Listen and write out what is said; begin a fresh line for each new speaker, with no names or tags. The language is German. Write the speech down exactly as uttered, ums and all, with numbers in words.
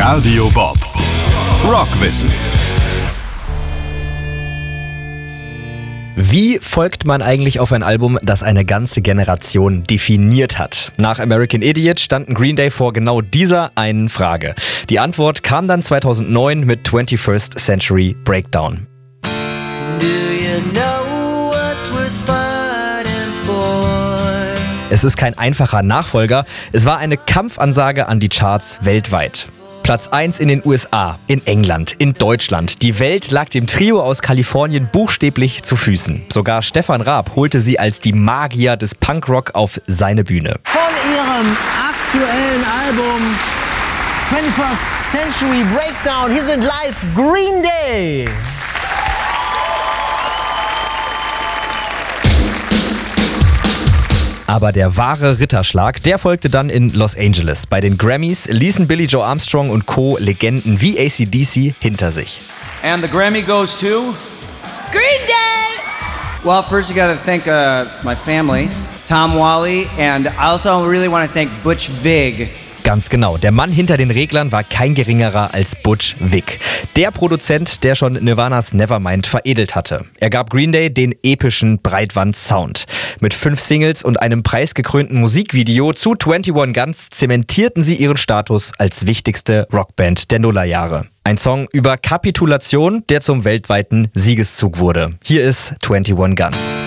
Radio Bob. Rockwissen.
Wie folgt man eigentlich auf ein Album, das eine ganze Generation definiert hat? Nach American Idiot standen Green Day vor genau dieser einen Frage. Die Antwort kam dann zweitausendneun mit twenty-first Century Breakdown.
Do you know what's worth fighting for?
Es ist kein einfacher Nachfolger, es war eine Kampfansage an die Charts weltweit. Platz eins in den U S A, in England, in Deutschland. Die Welt lag dem Trio aus Kalifornien buchstäblich zu Füßen. Sogar Stefan Raab holte sie als die Magier des Punkrock auf seine Bühne.
Von ihrem aktuellen Album twenty-first Century Breakdown, hier sind live Green Day.
Aber der wahre Ritterschlag, der folgte dann in Los Angeles. Bei den Grammys ließen Billie Joe Armstrong und Co. Legenden wie A C D C hinter sich.
And the Grammy goes to
Green Day!
Well, first you gotta thank uh, my family, Tom Wally, and I also really want to thank Butch Vig.
Ganz genau, der Mann hinter den Reglern war kein geringerer als Butch Vig. Der Produzent, der schon Nirvanas Nevermind veredelt hatte. Er gab Green Day den epischen Breitwand-Sound. Mit fünf Singles und einem preisgekrönten Musikvideo zu twenty-one Guns zementierten sie ihren Status als wichtigste Rockband der Nullerjahre. Ein Song über Kapitulation, der zum weltweiten Siegeszug wurde. Hier ist twenty-one Guns.